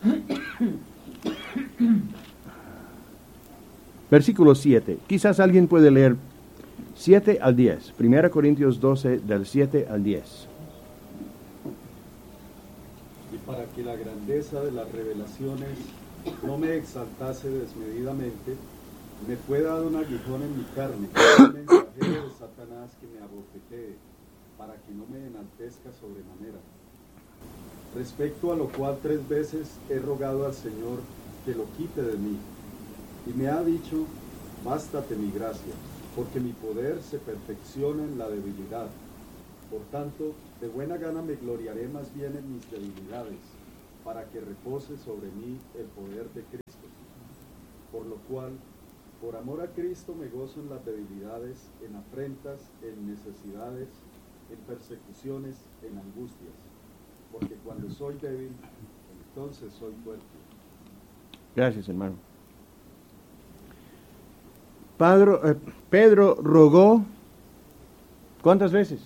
Versículo 7. Quizás alguien puede leer 7 al 10. 1 Corintios 12, del 7 al 10. Y para que la grandeza de las revelaciones no me exaltase desmedidamente, me fue dado un aguijón en mi carne, un mensajero de Satanás que me abofetee, para que no me enaltezca sobremanera. Respecto a lo cual 3 veces he rogado al Señor que lo quite de mí. Y me ha dicho, bástate mi gracia, porque mi poder se perfecciona en la debilidad. Por tanto, de buena gana me gloriaré más bien en mis debilidades, para que repose sobre mí el poder de Cristo. Por lo cual, por amor a Cristo me gozo en las debilidades, en afrentas, en necesidades, en persecuciones, en angustias. Porque cuando soy débil, entonces soy fuerte. Gracias, hermano. Pedro rogó, ¿cuántas veces?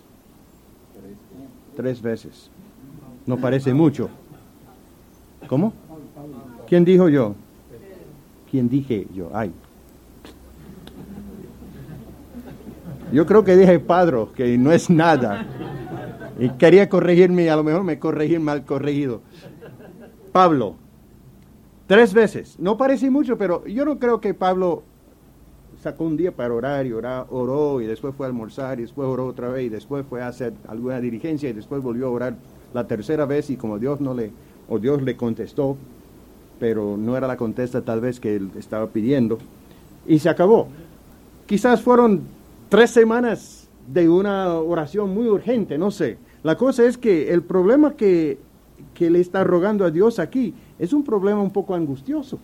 3 veces. No parece mucho. ¿Cómo? ¿Quién dijo yo? ¿Quién dije yo? Ay. Yo creo que dije Pedro, que no es nada. Y quería corregirme, a lo mejor me corregí mal corregido. Pablo, 3 veces. No parece mucho, pero yo no creo que Pablo sacó un día para orar y oró y después fue a almorzar y después oró otra vez y después fue a hacer alguna diligencia y después volvió a orar la tercera vez y como Dios le contestó, pero no era la contesta tal vez que él estaba pidiendo y se acabó. Quizás fueron 3 semanas de una oración muy urgente, no sé. La cosa es que el problema que le está rogando a Dios aquí es un problema un poco angustioso.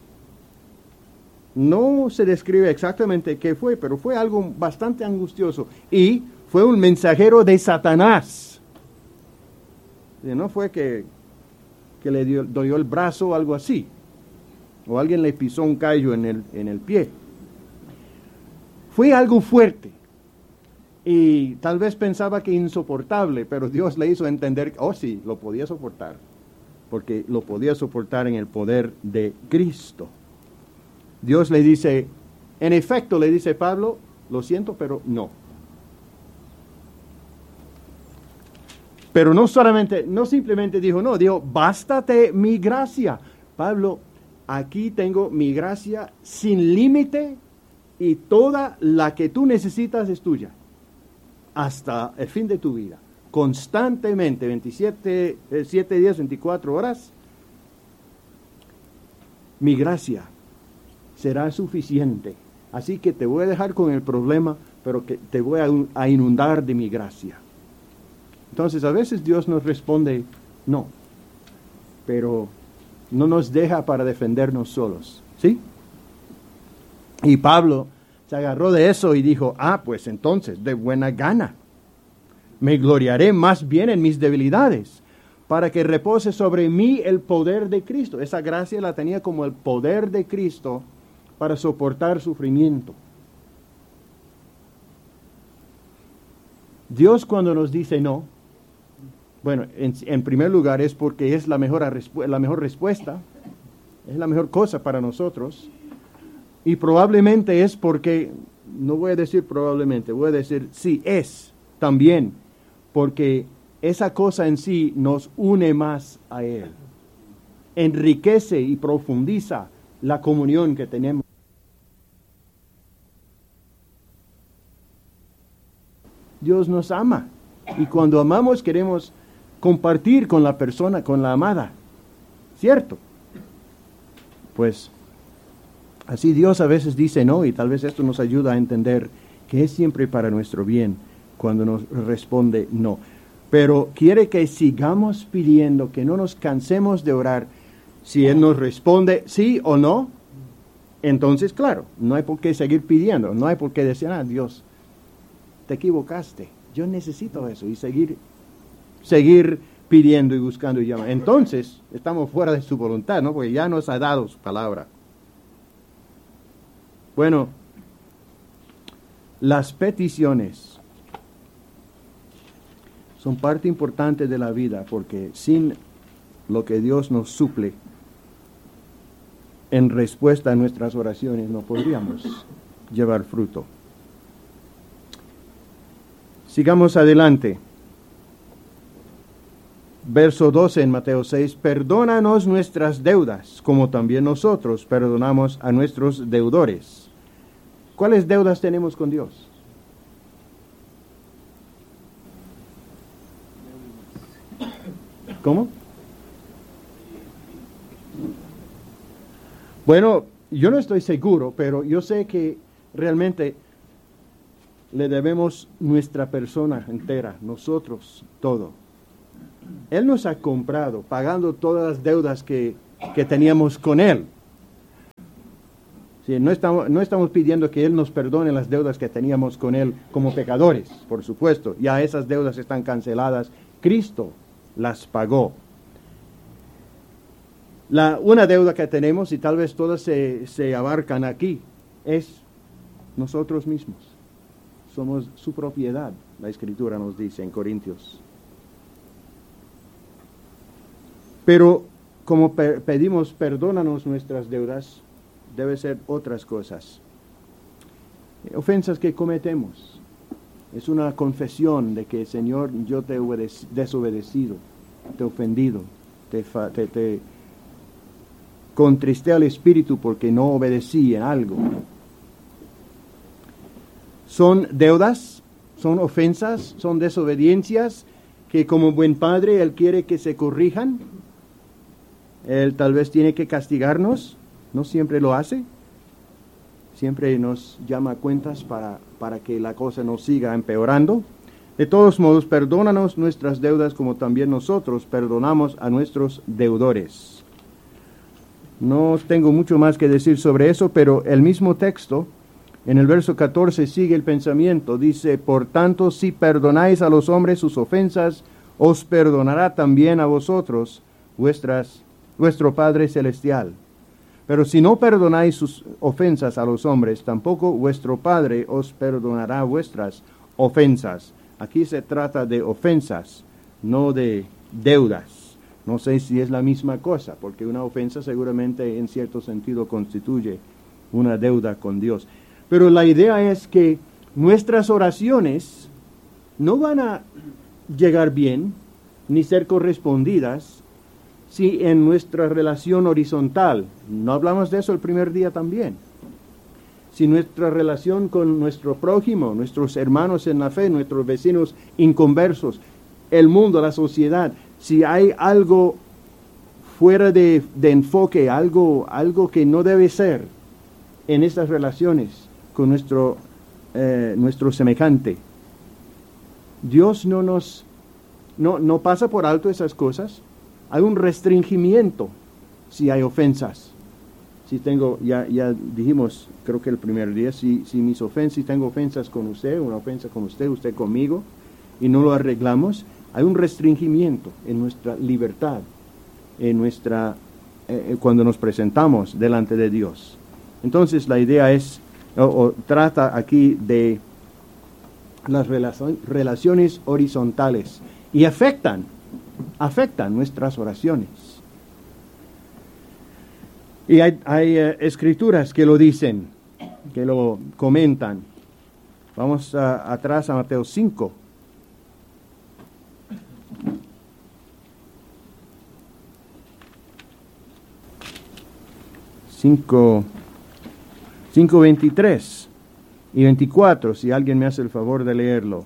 No se describe exactamente qué fue, pero fue algo bastante angustioso. Y fue un mensajero de Satanás. No fue que le dolió el brazo o algo así. O alguien le pisó un callo en el pie. Fue algo fuerte. Y tal vez pensaba que insoportable, pero Dios le hizo entender, oh sí, lo podía soportar. Porque lo podía soportar en el poder de Cristo. Dios le dice, en efecto le dice Pablo, lo siento, pero no. Pero no simplemente dijo no, dijo, bástate mi gracia. Pablo, aquí tengo mi gracia sin límite y toda la que tú necesitas es tuya. Hasta el fin de tu vida. Constantemente, 7 días, 24 horas, mi gracia será suficiente. Así que te voy a dejar con el problema, pero que te voy a inundar de mi gracia. Entonces a veces Dios nos responde no, pero no nos deja para defendernos solos, ¿sí? Y Pablo se agarró de eso y dijo, pues entonces de buena gana me gloriaré más bien en mis debilidades, para que repose sobre mí el poder de Cristo. Esa gracia la tenía como el poder de Cristo para soportar sufrimiento. Dios cuando nos dice no, bueno, en primer lugar es porque es la mejor respuesta, es la mejor cosa para nosotros, y probablemente es porque, no voy a decir probablemente, voy a decir sí, es también, porque esa cosa en sí nos une más a Él, enriquece y profundiza la comunión que tenemos. Dios nos ama y cuando amamos queremos compartir con la persona, con la amada, ¿cierto? Pues así Dios a veces dice no y tal vez esto nos ayuda a entender que es siempre para nuestro bien cuando nos responde no. Pero quiere que sigamos pidiendo, que no nos cansemos de orar. Si Él nos responde sí o no, entonces claro, no hay por qué seguir pidiendo, no hay por qué decir, Dios, te equivocaste, yo necesito eso, y seguir pidiendo y buscando y llamando. Entonces, estamos fuera de su voluntad, ¿no? Porque ya nos ha dado su palabra. Bueno, las peticiones son parte importante de la vida, porque sin lo que Dios nos suple, en respuesta a nuestras oraciones no podríamos llevar fruto. Sigamos adelante. Verso 12 en Mateo 6, perdónanos nuestras deudas, como también nosotros perdonamos a nuestros deudores. ¿Cuáles deudas tenemos con Dios? ¿Cómo? Bueno, yo no estoy seguro, pero yo sé que realmente le debemos nuestra persona entera, nosotros, todo. Él nos ha comprado, pagando todas las deudas que teníamos con Él. Sí, no estamos pidiendo que Él nos perdone las deudas que teníamos con Él como pecadores, por supuesto. Ya esas deudas están canceladas. Cristo las pagó. Una deuda que tenemos, y tal vez todas se abarcan aquí, es nosotros mismos. Somos su propiedad, la Escritura nos dice en Corintios. Pero como pedimos perdónanos nuestras deudas, debe ser otras cosas. Ofensas que cometemos. Es una confesión de que, Señor, yo te he desobedecido, te he ofendido, te contristé al Espíritu porque no obedecí en algo. Son deudas, son ofensas, son desobediencias que como buen padre Él quiere que se corrijan. Él tal vez tiene que castigarnos, no siempre lo hace. Siempre nos llama a cuentas para que la cosa no siga empeorando. De todos modos, perdónanos nuestras deudas como también nosotros perdonamos a nuestros deudores. No tengo mucho más que decir sobre eso, pero el mismo texto, en el verso 14, sigue el pensamiento. Dice, por tanto, si perdonáis a los hombres sus ofensas, os perdonará también a vosotros vuestro Padre Celestial. Pero si no perdonáis sus ofensas a los hombres, tampoco vuestro Padre os perdonará vuestras ofensas. Aquí se trata de ofensas, no de deudas. No sé si es la misma cosa, porque una ofensa seguramente en cierto sentido constituye una deuda con Dios. Pero la idea es que nuestras oraciones no van a llegar bien ni ser correspondidas si en nuestra relación horizontal, no hablamos de eso el primer día también, si nuestra relación con nuestro prójimo, nuestros hermanos en la fe, nuestros vecinos inconversos, el mundo, la sociedad, si hay algo fuera de enfoque, algo que no debe ser en estas relaciones con nuestro semejante, Dios no pasa por alto esas cosas. Hay un restringimiento si hay ofensas. Si tengo, ya dijimos, creo que el primer día, si tengo ofensas con usted, una ofensa con usted conmigo, y no lo arreglamos, hay un restringimiento en nuestra libertad, cuando nos presentamos delante de Dios. Entonces la idea es, trata aquí de las relaciones horizontales y afectan nuestras oraciones. Y hay escrituras que lo dicen, que lo comentan. Vamos atrás a Mateo 5. 5:23 y 24, si alguien me hace el favor de leerlo.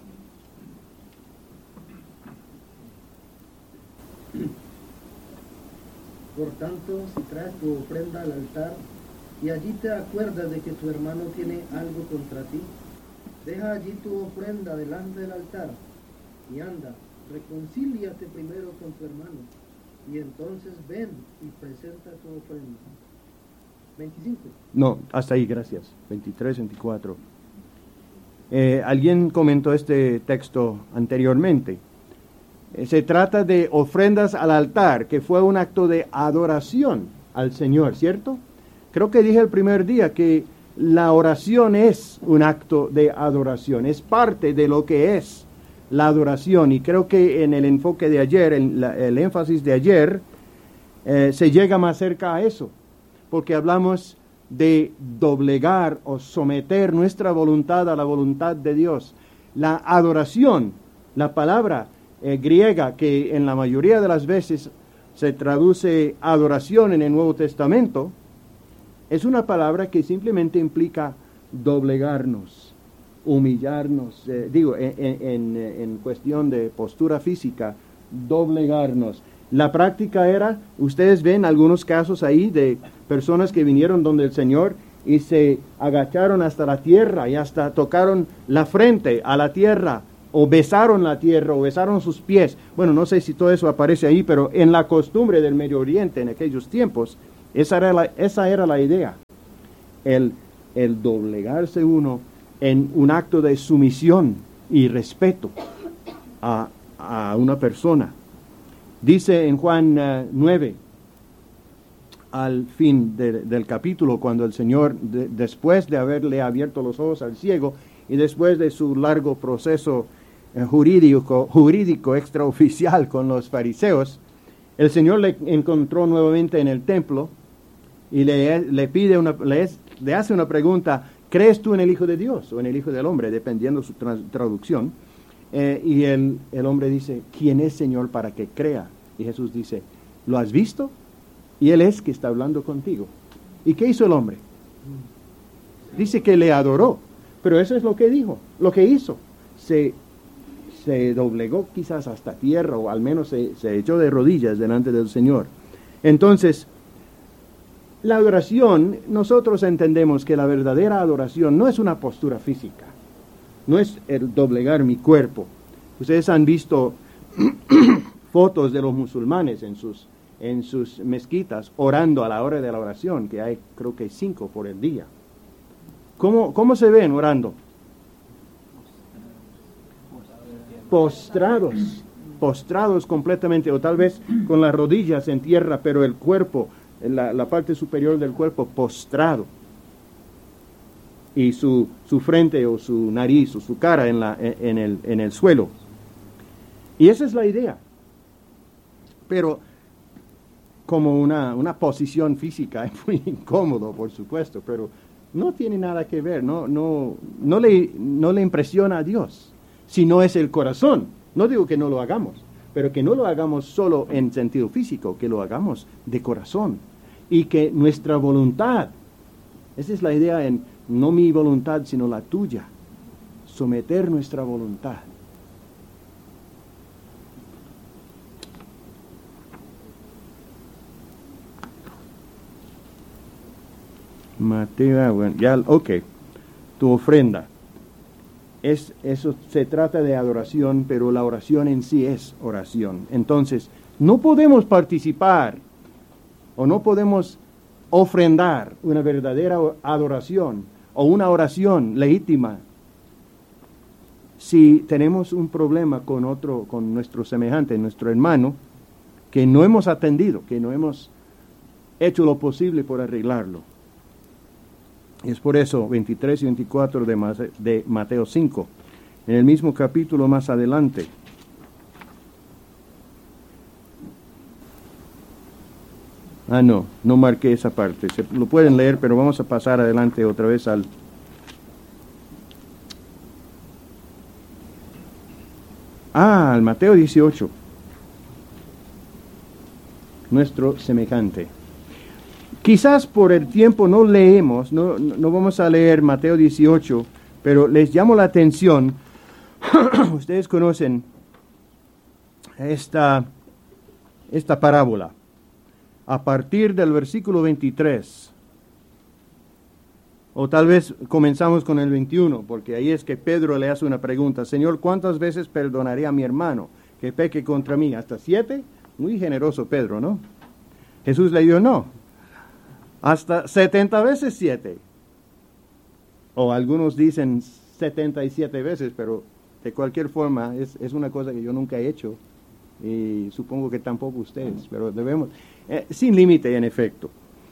Por tanto, si traes tu ofrenda al altar y allí te acuerdas de que tu hermano tiene algo contra ti, deja allí tu ofrenda delante del altar y anda, reconcíliate primero con tu hermano y entonces ven y presenta tu ofrenda. 25. No, hasta ahí, gracias. 23, 24. Alguien comentó este texto anteriormente. Se trata de ofrendas al altar, que fue un acto de adoración al Señor, ¿cierto? Creo que dije el primer día que la oración es un acto de adoración, es parte de lo que es la adoración. Y creo que en el enfoque de ayer, el énfasis de ayer, se llega más cerca a eso. porque hablamos de doblegar o someter nuestra voluntad a la voluntad de Dios. La adoración, la palabra griega que en la mayoría de las veces se traduce adoración en el Nuevo Testamento, es una palabra que simplemente implica doblegarnos, humillarnos, en cuestión de postura física, doblegarnos. La práctica era, ustedes ven algunos casos ahí de personas que vinieron donde el Señor y se agacharon hasta la tierra y hasta tocaron la frente a la tierra, o besaron la tierra, o besaron sus pies. Bueno, no sé si todo eso aparece ahí, pero en la costumbre del Medio Oriente en aquellos tiempos, esa era la idea, el doblegarse uno en un acto de sumisión y respeto a una persona. Dice en Juan 9, al fin del capítulo, cuando el Señor, después de haberle abierto los ojos al ciego y después de su largo proceso jurídico extraoficial con los fariseos, el Señor le encontró nuevamente en el templo y le hace una pregunta: ¿crees tú en el Hijo de Dios o en el Hijo del Hombre? Dependiendo su traducción. Y el hombre dice: ¿quién es, Señor, para que crea? Y Jesús dice: ¿lo has visto? Y Él es que está hablando contigo. ¿Y qué hizo el hombre? Dice que le adoró, pero eso es lo que dijo, lo que hizo. Se doblegó quizás hasta tierra, o al menos se echó de rodillas delante del Señor. Entonces, la adoración, nosotros entendemos que la verdadera adoración no es una postura física, no es el doblegar mi cuerpo. Ustedes han visto fotos de los musulmanes en sus mezquitas orando a la hora de la oración, que hay creo que 5 por el día. ¿Cómo se ven orando? Postrados completamente, o tal vez con las rodillas en tierra, pero el cuerpo, la parte superior del cuerpo postrado, y su frente o su nariz o su cara en el suelo. Y esa es la idea. Pero como una posición física es muy incómodo, por supuesto, pero no tiene nada que ver, no le impresiona a Dios, si no es el corazón. No digo que no lo hagamos, pero que no lo hagamos solo en sentido físico, que lo hagamos de corazón, y que nuestra voluntad, esa es la idea, en no mi voluntad sino la tuya, someter nuestra voluntad. Mateo, bueno, ya, ok, tu ofrenda. Eso se trata de adoración, pero la oración en sí es oración. Entonces, no podemos participar o no podemos ofrendar una verdadera adoración o una oración legítima si tenemos un problema con nuestro semejante, nuestro hermano, que no hemos atendido, que no hemos hecho lo posible por arreglarlo. Y es por eso 23 y 24 de Mateo 5, en el mismo capítulo más adelante. No marqué esa parte. Lo pueden leer, pero vamos a pasar adelante otra vez al Mateo 18. Nuestro semejante. Quizás por el tiempo no vamos a leer Mateo 18, pero les llamo la atención. Ustedes conocen esta parábola. A partir del versículo 23, o tal vez comenzamos con el 21, porque ahí es que Pedro le hace una pregunta: Señor, ¿cuántas veces perdonaré a mi hermano que peque contra mí? ¿Hasta 7? Muy generoso Pedro, ¿no? Jesús le dijo: no, hasta 70 veces 7. O algunos dicen 77 veces, pero de cualquier forma es una cosa que yo nunca he hecho, y supongo que tampoco ustedes, pero debemos, sin límite en efecto.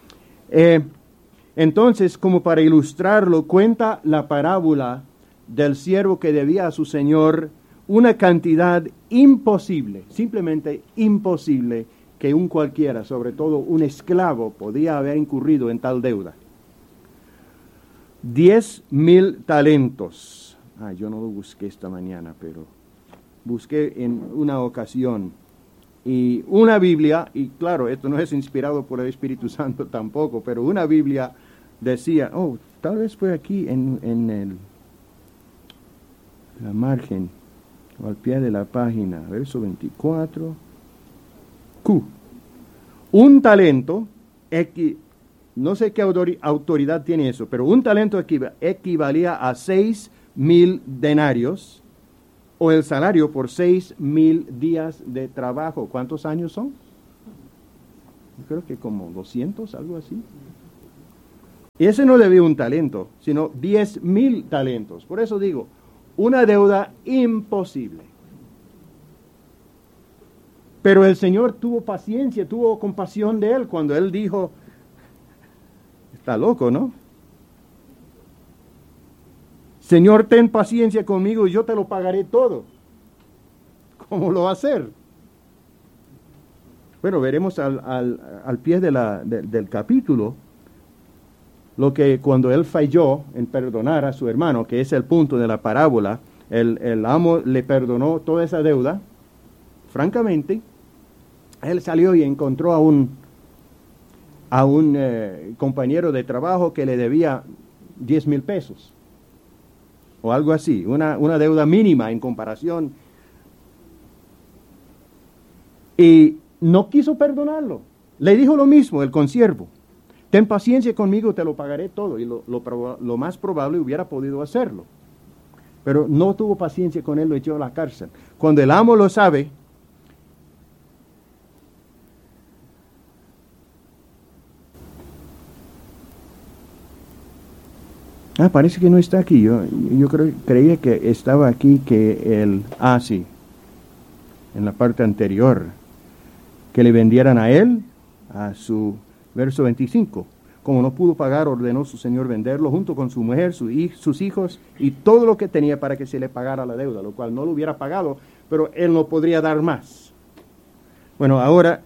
Entonces, como para ilustrarlo, cuenta la parábola del siervo que debía a su señor una cantidad imposible, simplemente imposible, que un cualquiera, sobre todo un esclavo, podía haber incurrido en tal deuda. 10,000 talentos. Yo no lo busqué esta mañana, pero busqué en una ocasión. Y una Biblia, y claro, esto no es inspirado por el Espíritu Santo tampoco, pero una Biblia decía, tal vez fue aquí en la margen, o al pie de la página, verso 24. Q. Un talento, no sé qué autoridad tiene eso, pero un talento equivalía a 6,000 denarios, o el salario por 6,000 días de trabajo. ¿Cuántos años son? Yo creo que como 200, algo así. Y ese no debía un talento, sino 10,000 talentos. Por eso digo, una deuda imposible. Pero el Señor tuvo paciencia, tuvo compasión de él cuando él dijo, está loco, ¿no? Señor, ten paciencia conmigo y yo te lo pagaré todo. ¿Cómo lo va a hacer? Bueno, veremos al pie del capítulo lo que cuando él falló en perdonar a su hermano, que es el punto de la parábola, el amo le perdonó toda esa deuda. Francamente, él salió y encontró a un compañero de trabajo que le debía 10,000 pesos. O algo así, una deuda mínima en comparación. Y no quiso perdonarlo. Le dijo lo mismo el consiervo. Ten paciencia conmigo, te lo pagaré todo. Y lo más probable hubiera podido hacerlo. Pero no tuvo paciencia con él, lo echó a la cárcel. Cuando el amo lo sabe, parece que no está aquí. Yo creía que estaba aquí, sí, en la parte anterior, que le vendieran a él, a su verso 25. Como no pudo pagar, ordenó su señor venderlo junto con su mujer, sus hijos y todo lo que tenía para que se le pagara la deuda, lo cual no lo hubiera pagado, pero él no podría dar más. Bueno, ahora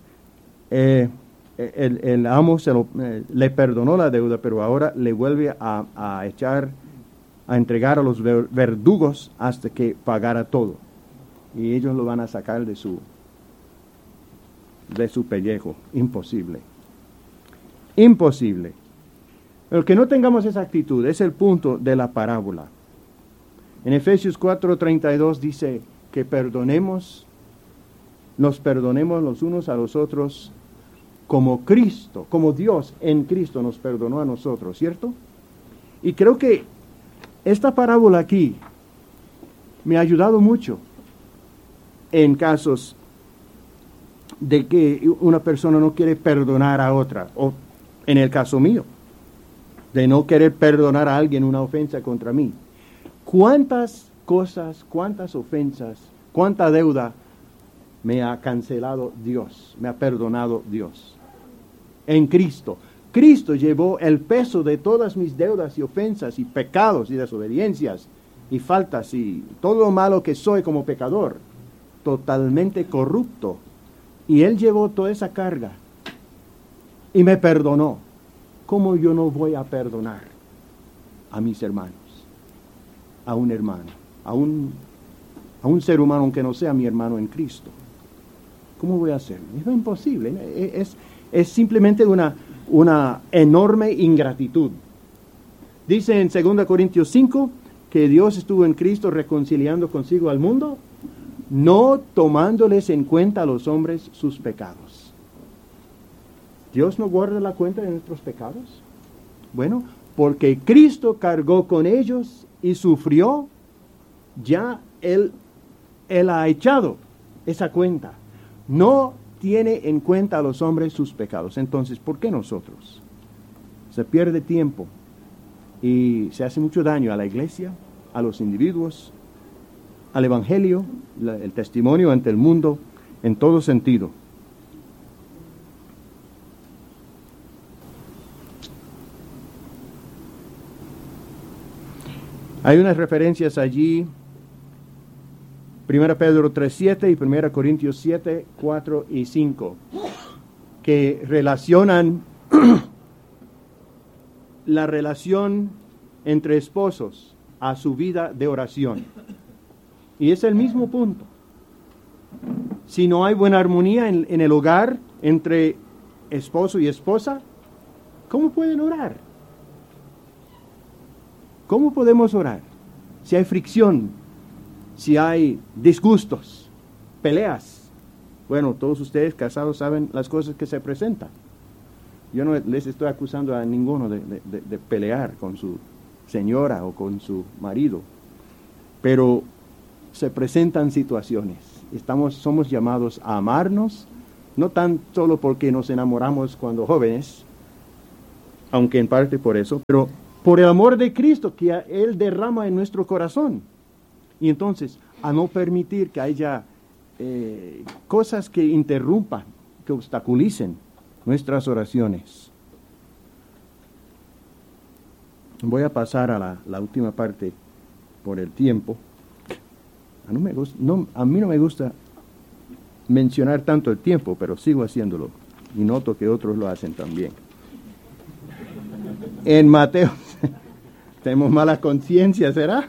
el amo le perdonó la deuda, pero ahora le vuelve a entregar a los verdugos hasta que pagara todo. Y ellos lo van a sacar de su pellejo. Imposible. Imposible. Pero que no tengamos esa actitud es el punto de la parábola. En Efesios 4:32 dice que nos perdonemos los unos a los otros como Cristo, como Dios en Cristo nos perdonó a nosotros, ¿cierto? Y creo que esta parábola aquí me ha ayudado mucho en casos de que una persona no quiere perdonar a otra, o en el caso mío, de no querer perdonar a alguien una ofensa contra mí. ¿Cuántas cosas, cuántas ofensas, cuánta deuda me ha cancelado Dios, me ha perdonado Dios? En Cristo. Cristo llevó el peso de todas mis deudas y ofensas y pecados y desobediencias y faltas y todo lo malo que soy como pecador, totalmente corrupto. Y Él llevó toda esa carga y me perdonó. ¿Cómo yo no voy a perdonar a mis hermanos? A un hermano, a un ser humano, aunque no sea mi hermano en Cristo. ¿Cómo voy a hacerlo? Es imposible. Es simplemente una enorme ingratitud. Dice en 2 Corintios 5 que Dios estuvo en Cristo reconciliando consigo al mundo, no tomándoles en cuenta a los hombres sus pecados. ¿Dios no guarda la cuenta de nuestros pecados? Bueno, porque Cristo cargó con ellos y sufrió, ya Él ha echado esa cuenta. No tiene en cuenta a los hombres sus pecados. Entonces, ¿por qué nosotros? Se pierde tiempo y se hace mucho daño a la iglesia, a los individuos, al evangelio, el testimonio ante el mundo, en todo sentido. Hay unas referencias allí, 1 Pedro 3:7 y 1 Corintios 7:4 y 5. que relacionan la relación entre esposos a su vida de oración. Y es el mismo punto. Si no hay buena armonía en el hogar entre esposo y esposa, ¿cómo pueden orar? ¿Cómo podemos orar? Si hay fricción, si hay disgustos, peleas. Bueno, todos ustedes casados saben las cosas que se presentan. Yo no les estoy acusando a ninguno de pelear con su señora o con su marido, pero se presentan situaciones. Somos llamados a amarnos, no tan solo porque nos enamoramos cuando jóvenes, aunque en parte por eso, pero por el amor de Cristo que Él derrama en nuestro corazón. Y entonces, a no permitir que haya cosas que interrumpan, que obstaculicen nuestras oraciones. Voy a pasar a la última parte por el tiempo. A mí no me gusta mencionar tanto el tiempo, pero sigo haciéndolo. Y noto que otros lo hacen también. En Mateo, tenemos mala conciencia, ¿será?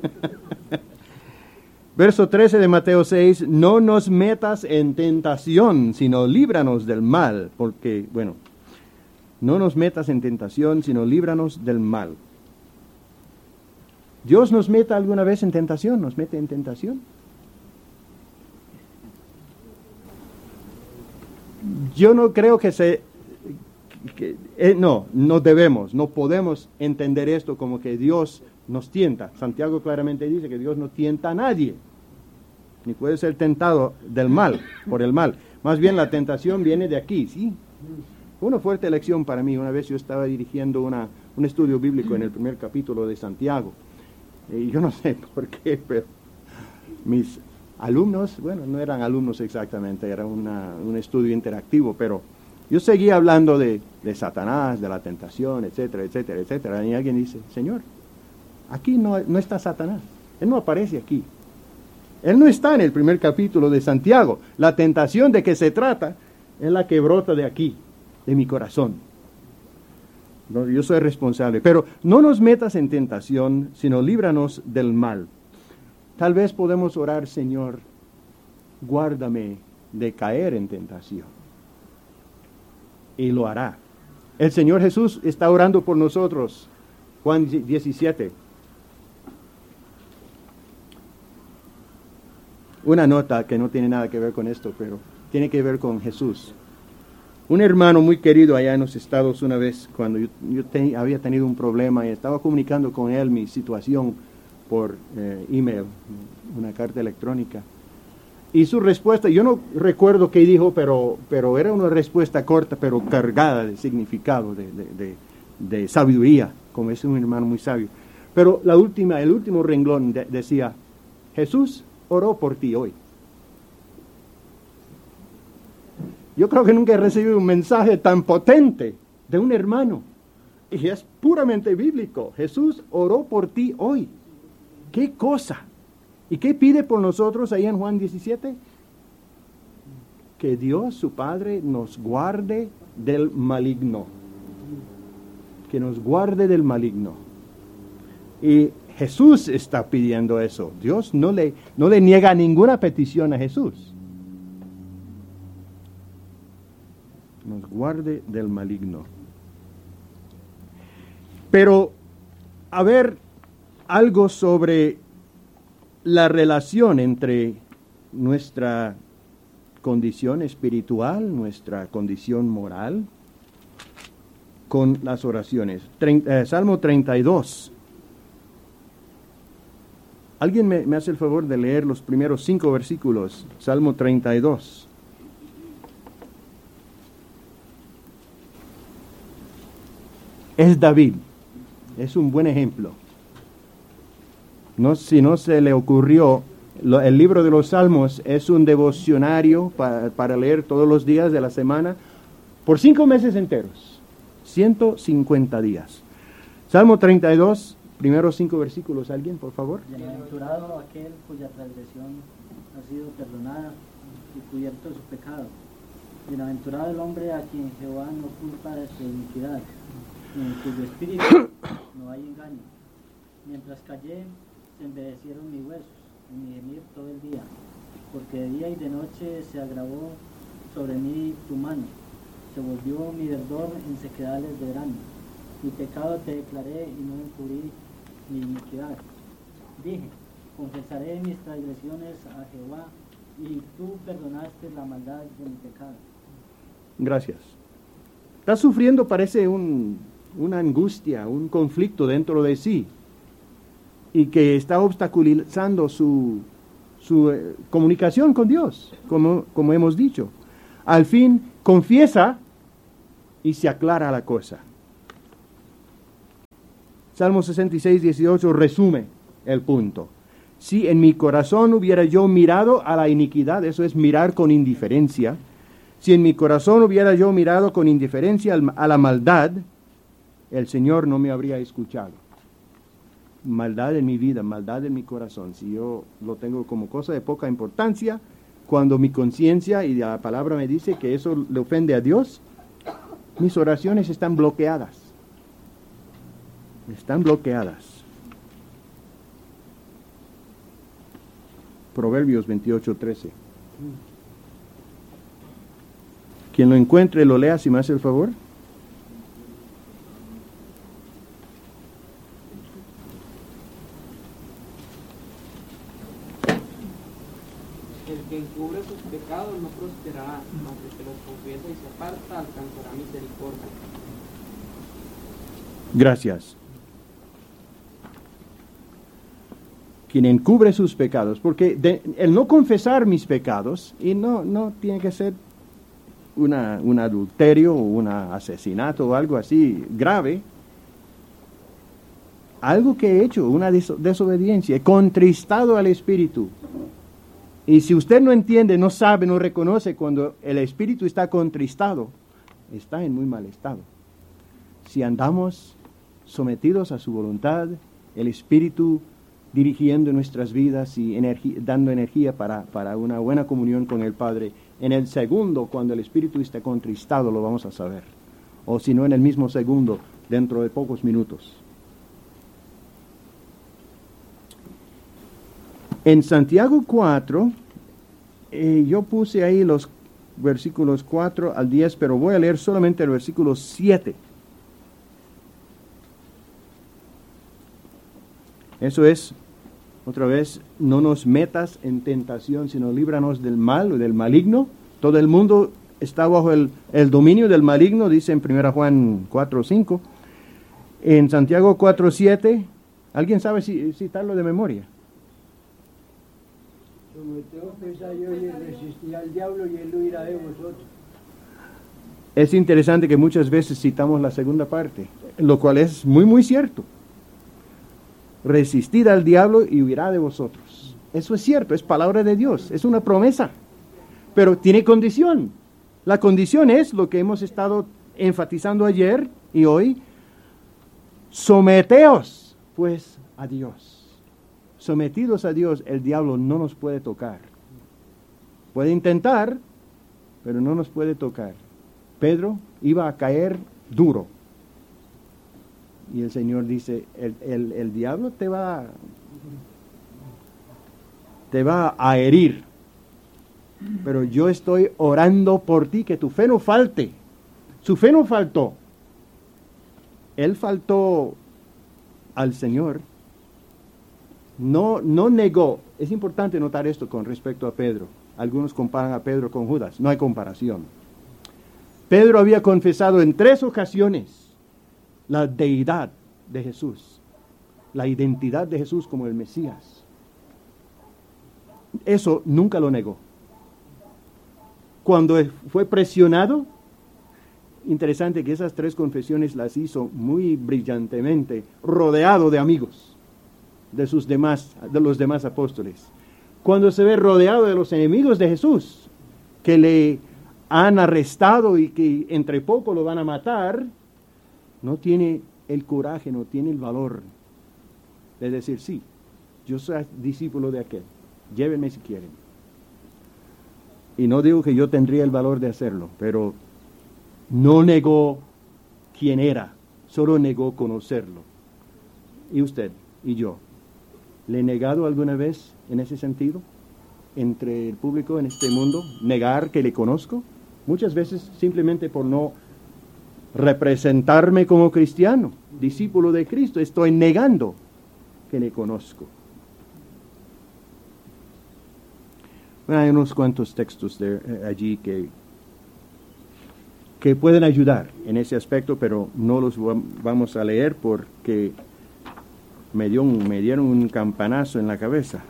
Verso 13 de Mateo 6, no nos metas en tentación, sino líbranos del mal, porque, bueno, no nos metas en tentación, sino líbranos del mal. ¿Dios nos mete alguna vez en tentación? ¿Nos mete en tentación? Yo no creo no podemos entender esto como que Dios nos tienta. Santiago claramente dice que Dios no tienta a nadie, ni puede ser tentado del mal, por el mal. Más bien la tentación viene de aquí, ¿sí? Fue una fuerte lección para mí. Una vez yo estaba dirigiendo un estudio bíblico en el primer capítulo de Santiago. Y yo no sé por qué, pero mis alumnos, bueno, no eran alumnos exactamente, era un estudio interactivo, pero yo seguía hablando de Satanás, de la tentación, etcétera, etcétera, etcétera. Y alguien dice, Señor, aquí no está Satanás. Él no aparece aquí. Él no está en el primer capítulo de Santiago. La tentación de que se trata es la que brota de aquí, de mi corazón. No, yo soy responsable. Pero no nos metas en tentación, sino líbranos del mal. Tal vez podemos orar, Señor, guárdame de caer en tentación. Y lo hará. El Señor Jesús está orando por nosotros. Juan 17. Una nota que no tiene nada que ver con esto, pero tiene que ver con Jesús. Un hermano muy querido allá en los Estados, una vez cuando yo había tenido un problema y estaba comunicando con él mi situación por email, una carta electrónica. Y su respuesta, yo no recuerdo qué dijo, pero era una respuesta corta, pero cargada de significado, de sabiduría, como es un hermano muy sabio. Pero el último renglón decía, Jesús oró por ti hoy. Yo creo que nunca he recibido un mensaje tan potente de un hermano. Y es puramente bíblico. Jesús oró por ti hoy. ¿Qué cosa? ¿Y qué pide por nosotros ahí en Juan 17? Que Dios, su Padre, nos guarde del maligno. Que nos guarde del maligno. Y Jesús está pidiendo eso. Dios no le niega ninguna petición a Jesús. Nos guarde del maligno. Pero, a ver, algo sobre la relación entre nuestra condición espiritual, nuestra condición moral, con las oraciones. Salmo 32. ¿Alguien me hace el favor de leer los primeros 5 versículos? Salmo 32. Es David. Es un buen ejemplo. Si no se le ocurrió, el libro de los Salmos es un devocionario para leer todos los días de la semana por 5 meses enteros. 150 días. Salmo 32, primeros 5 versículos. ¿Alguien, por favor? Bienaventurado aquel cuya transgresión ha sido perdonada y cubierto su pecado. Bienaventurado el hombre a quien Jehová no culpa de su iniquidad, y en cuyo espíritu no hay engaño. Mientras callé, se envejecieron mis huesos, en mi gemir todo el día, porque de día y de noche se agravó sobre mí tu mano, se volvió mi verdor en sequedales de verano. Mi pecado te declaré y no encubrí mi iniquidad. Dije, confesaré mis transgresiones a Jehová, y tú perdonaste la maldad de mi pecado. Gracias. Está sufriendo, parece, una angustia, un conflicto dentro de sí, y que está obstaculizando su comunicación con Dios, como hemos dicho. Al fin, confiesa y se aclara la cosa. Salmo 66, 18 resume el punto. Si en mi corazón hubiera yo mirado a la iniquidad, eso es mirar con indiferencia, si en mi corazón hubiera yo mirado con indiferencia a la maldad, el Señor no me habría escuchado. Maldad en mi vida, maldad en mi corazón. Si yo lo tengo como cosa de poca importancia, cuando mi conciencia y la palabra me dice que eso le ofende a Dios, mis oraciones están bloqueadas. Están bloqueadas. Proverbios 28:13. Quien lo encuentre, lo lea, si me hace el favor. El que encubre sus pecados no prosperará, mas el que los confiesa y se aparta alcanzará misericordia. Gracias. Quien encubre sus pecados, porque el no confesar mis pecados, y no tiene que ser un adulterio o un asesinato o algo así grave, algo que he hecho, una desobediencia, he contristado al Espíritu. Y si usted no entiende, no sabe, no reconoce cuando el Espíritu está contristado, está en muy mal estado. Si andamos sometidos a su voluntad, el Espíritu dirigiendo nuestras vidas y dando energía para una buena comunión con el Padre, en el segundo, cuando el Espíritu esté contristado, lo vamos a saber. O si no, en el mismo segundo, dentro de pocos minutos. En Santiago 4, yo puse ahí los versículos 4 al 10, pero voy a leer solamente el versículo 7. Eso es, otra vez, no nos metas en tentación, sino líbranos del mal o del maligno. Todo el mundo está bajo el dominio del maligno, dice en 1 Juan 4:5. En Santiago 4:7, ¿alguien sabe citarlo de memoria? Someteos pues a Dios y resistid al diablo y él huirá de vosotros. Es interesante que muchas veces citamos la segunda parte, lo cual es muy, muy cierto. Resistid al diablo y huirá de vosotros. Eso es cierto, es palabra de Dios, es una promesa. Pero tiene condición. La condición es lo que hemos estado enfatizando ayer y hoy. Someteos, pues, a Dios. Sometidos a Dios, el diablo no nos puede tocar. Puede intentar, pero no nos puede tocar. Pedro iba a caer duro. Y el Señor dice, el diablo te va a herir. Pero yo estoy orando por ti, que tu fe no falte. Su fe no faltó. Él faltó al Señor. No negó. Es importante notar esto con respecto a Pedro. Algunos comparan a Pedro con Judas. No hay comparación. Pedro había confesado en 3 ocasiones la deidad de Jesús, la identidad de Jesús como el Mesías. Eso nunca lo negó. Cuando fue presionado, interesante que esas 3 confesiones las hizo muy brillantemente, rodeado de amigos de los demás apóstoles. Cuando se ve rodeado de los enemigos de Jesús, que le han arrestado y que entre poco lo van a matar, no tiene el coraje, no tiene el valor de decir, sí, yo soy discípulo de aquel, llévenme si quieren. y no digo que yo tendría el valor de hacerlo, pero no negó quién era, solo negó conocerlo. ¿Y usted y yo? ¿Le he negado alguna vez en ese sentido? Entre el público en este mundo, negar que le conozco, muchas veces simplemente por no representarme como cristiano, discípulo de Cristo, estoy negando que le conozco. Bueno, hay unos cuantos textos allí que pueden ayudar en ese aspecto, pero no los vamos a leer porque me dieron un campanazo en la cabeza.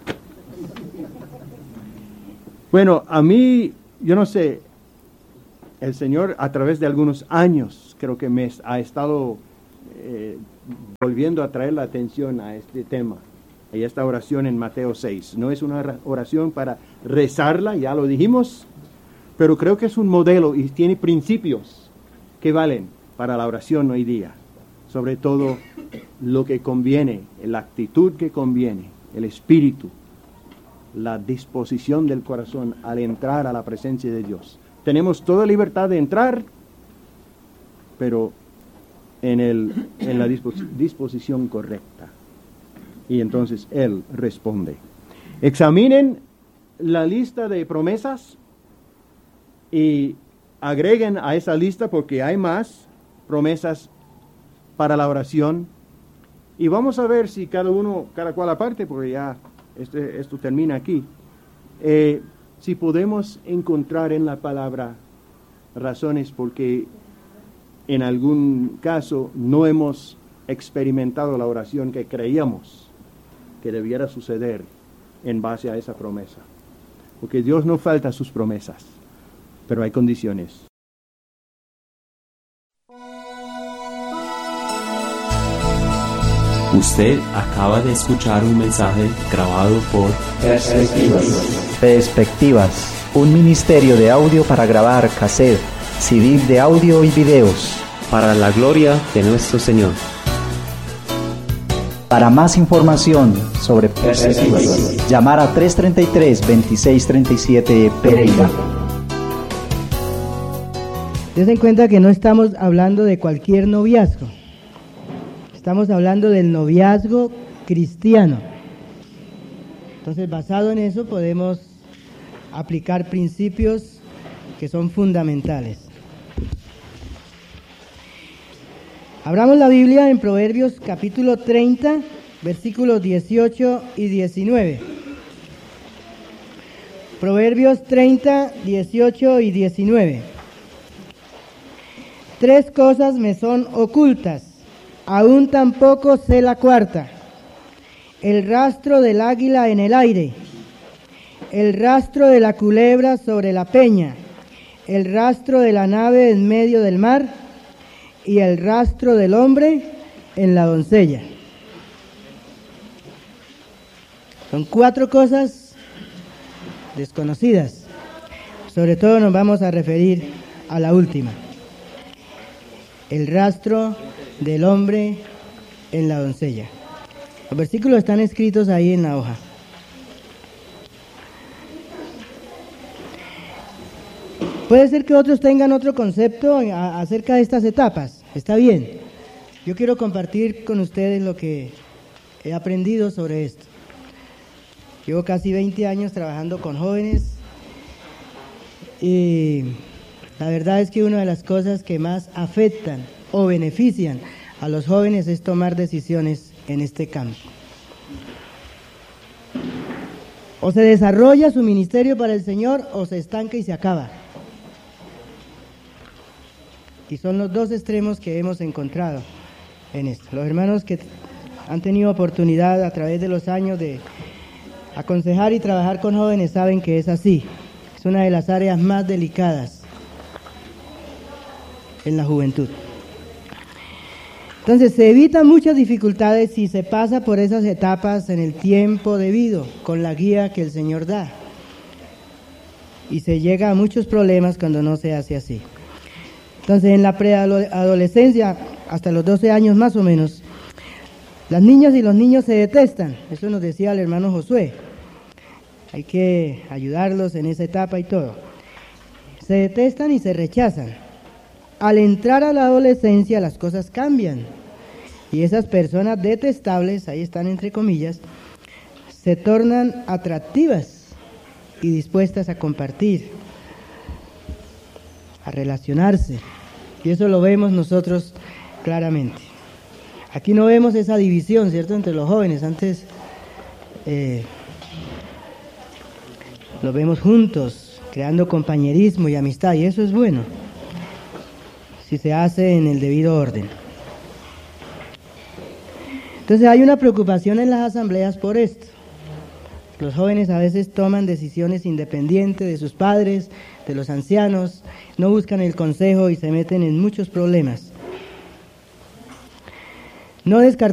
Bueno, a mí, yo no sé, el Señor a través de algunos años creo que me ha estado volviendo a traer la atención a este tema. Y esta oración en Mateo 6. No es una oración para rezarla, ya lo dijimos, pero creo que es un modelo y tiene principios que valen para la oración hoy día. Sobre todo lo que conviene, la actitud que conviene, el espíritu, la disposición del corazón al entrar a la presencia de Dios. Tenemos toda libertad de entrar, pero en la disposición correcta. Y entonces Él responde. Examinen la lista de promesas y agreguen a esa lista, porque hay más promesas para la oración. Y vamos a ver si cada cual aparte, porque ya esto termina aquí, si podemos encontrar en la palabra razones porque en algún caso no hemos experimentado la oración que creíamos que debiera suceder en base a esa promesa. Porque Dios no falta a sus promesas, pero hay condiciones. Usted acaba de escuchar un mensaje grabado por Perspectivas, un ministerio de audio para grabar cassette, CD de audio y videos. para la gloria de nuestro Señor. Para más información sobre Perspectivas, llamar a 333-2637 Pereira. Dense en cuenta que no estamos hablando de cualquier noviazgo. Estamos hablando del noviazgo cristiano. Entonces, basado en eso, podemos aplicar principios que son fundamentales. Abramos la Biblia en Proverbios capítulo 30, versículos 18 y 19. Proverbios 30, 18 y 19. 3 cosas me son ocultas, aún tampoco sé la cuarta. El rastro del águila en el aire, el rastro de la culebra sobre la peña, el rastro de la nave en medio del mar y el rastro del hombre en la doncella. Son 4 cosas desconocidas. Sobre todo nos vamos a referir a la última. El rastro del hombre en la doncella. Los versículos están escritos ahí en la hoja. Puede ser que otros tengan otro concepto acerca de estas etapas. Está bien. Yo quiero compartir con ustedes lo que he aprendido sobre esto. Llevo casi 20 años trabajando con jóvenes y la verdad es que una de las cosas que más afectan o benefician a los jóvenes es tomar decisiones en este campo. O se desarrolla su ministerio para el Señor o se estanca y se acaba. Y son los 2 extremos que hemos encontrado en esto. Los hermanos que han tenido oportunidad a través de los años de aconsejar y trabajar con jóvenes saben que es así. Es una de las áreas más delicadas en la juventud. Entonces se evitan muchas dificultades si se pasa por esas etapas en el tiempo debido, con la guía que el Señor da. Y se llega a muchos problemas cuando no se hace así. Entonces en la preadolescencia, hasta los 12 años más o menos, las niñas y los niños se detestan. Eso nos decía el hermano Josué. Hay que ayudarlos en esa etapa y todo. se detestan y se rechazan. Al entrar a la adolescencia las cosas cambian y esas personas detestables, ahí están entre comillas, se tornan atractivas y dispuestas a compartir, a relacionarse, y eso lo vemos nosotros claramente. Aquí no vemos esa división, ¿cierto?, entre los jóvenes. Antes los vemos juntos, creando compañerismo y amistad, y eso es bueno, si se hace en el debido orden. Entonces hay una preocupación en las asambleas por esto. Los jóvenes a veces toman decisiones independientes de sus padres, de los ancianos, no buscan el consejo y se meten en muchos problemas. No descartamos